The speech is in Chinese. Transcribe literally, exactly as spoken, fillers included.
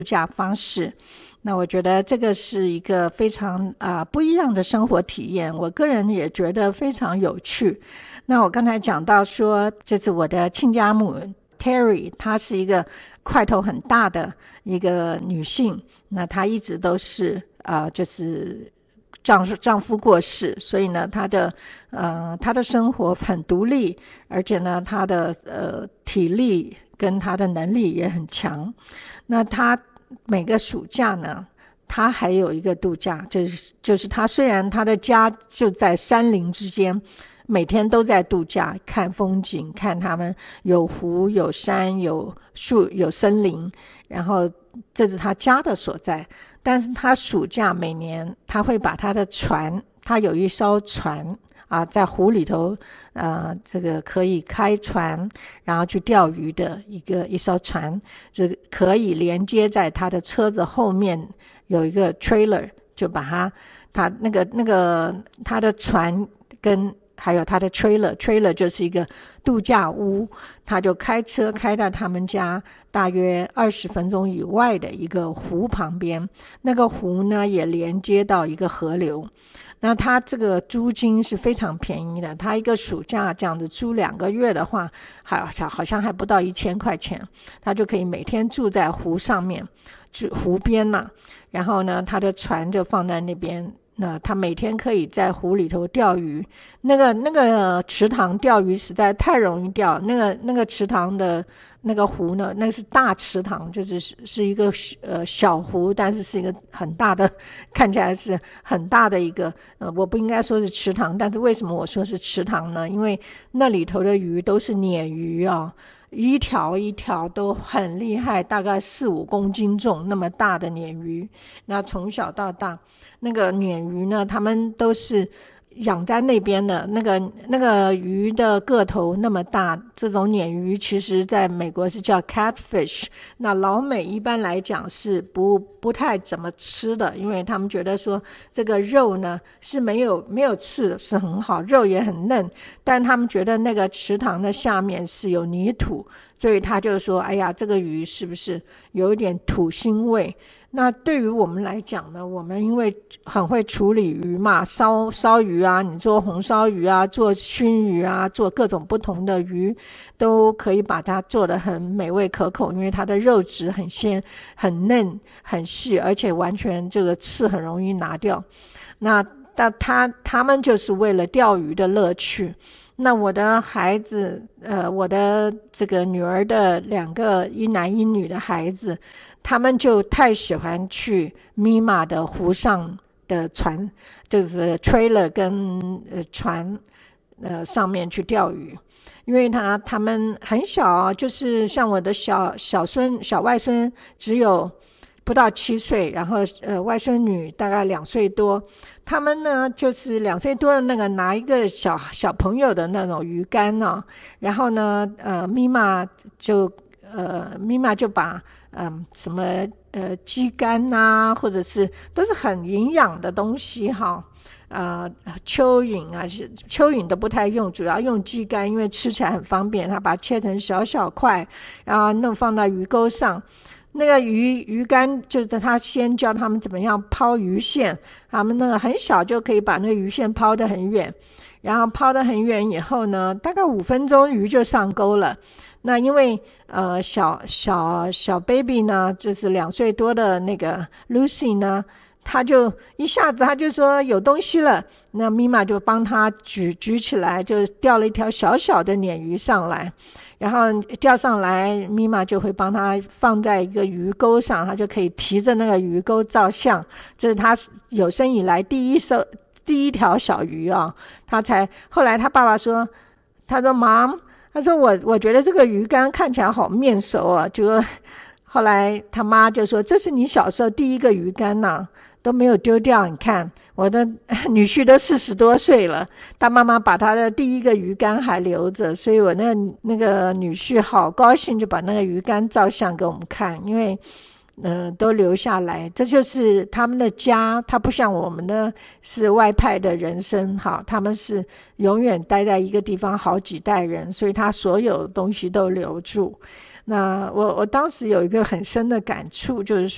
假方式。那我觉得这个是一个非常啊、呃、不一样的生活体验，我个人也觉得非常有趣。那我刚才讲到说，这是我的亲家母 Terry， 她是一个块头很大的一个女性，那她一直都是啊、呃、就是丈夫丈夫过世，所以呢她的呃她的生活很独立，而且呢她的呃体力跟她的能力也很强。那她每个暑假呢，她还有一个度假，就是就是她虽然她的家就在山林之间，每天都在度假，看风景，看他们有湖有山有树有森林，然后这是他家的所在。但是他暑假每年他会把他的船，他有一艘船啊，在湖里头呃，这个可以开船然后去钓鱼的一个一艘船，这个可以连接在他的车子后面有一个 trailer， 就把他他那个那个他的船跟还有他的 trailer trailer 就是一个度假屋，他就开车开到他们家大约二十分钟以外的一个湖旁边，那个湖呢也连接到一个河流。那他这个租金是非常便宜的，他一个暑假这样子租两个月的话，好好像还不到一千块钱，他就可以每天住在湖上面，住湖边嘛，然后呢他的船就放在那边，那他每天可以在湖里头钓鱼。那个那个池塘钓鱼实在太容易钓，那个那个池塘的那个湖呢，那是大池塘，就是是一个呃小湖，但是是一个很大的，看起来是很大的一个呃，我不应该说是池塘，但是为什么我说是池塘呢？因为那里头的鱼都是鲶鱼啊，一条一条都很厉害，大概四五公斤重，那么大的鲶鱼。那从小到大，那个鲶鱼呢，他们都是养在那边的，那个那个鱼的个头那么大，这种鲶鱼其实在美国是叫 catfish， 那老美一般来讲是不不太怎么吃的，因为他们觉得说这个肉呢是没有没有刺是很好，肉也很嫩，但他们觉得那个池塘的下面是有泥土，所以他就说哎呀，这个鱼是不是有一点土腥味。那对于我们来讲呢，我们因为很会处理鱼嘛，烧烧鱼啊，你做红烧鱼啊，做熏鱼啊，做各种不同的鱼都可以把它做得很美味可口，因为它的肉质很鲜很嫩很细，而且完全这个刺很容易拿掉。那但他他们就是为了钓鱼的乐趣。那我的孩子呃，我的这个女儿的两个一男一女的孩子，他们就太喜欢去密码的湖上的船，就是 trailer 跟呃船呃上面去钓鱼。因为他他们很小，就是像我的小小孙小外孙只有不到七岁，然后呃外孙女大概两岁多，他们呢就是两岁多的那个拿一个小小朋友的那种鱼竿呢，然后呢呃咪妈就呃咪妈就把嗯、呃、什么呃鸡肝呐、啊，或者是都是很营养的东西哈。呃，蚯蚓啊，是蚯蚓都不太用，主要用鸡肝，因为吃起来很方便。他把它切成小小块，然后弄放到鱼钩上。那个鱼鱼竿就是他先教他们怎么样抛鱼线，他们那个很小就可以把那个鱼线抛得很远，然后抛得很远以后呢，大概五分钟鱼就上钩了。那因为呃小小小 baby 呢，就是两岁多的那个 Lucy 呢。他就一下子他就说有东西了，那咪妈就帮他举举起来，就钓了一条小小的鲶鱼上来，然后钓上来咪妈就会帮他放在一个鱼钩上，他就可以提着那个鱼钩照相。这是他有生以来第一艘第一条小鱼啊，他才后来他爸爸说，他说 Mom， 他说我我觉得这个鱼竿看起来好面熟啊，就后来他妈就说这是你小时候第一个鱼竿呐、啊。都没有丢掉，你看我的女婿都四十多岁了，他妈妈把他的第一个鱼竿还留着，所以我那那个女婿好高兴，就把那个鱼竿照相给我们看，因为嗯、呃、都留下来，这就是他们的家。他不像我们的是外派的人生哈，他们是永远待在一个地方好几代人，所以他所有东西都留住。那我我当时有一个很深的感触，就是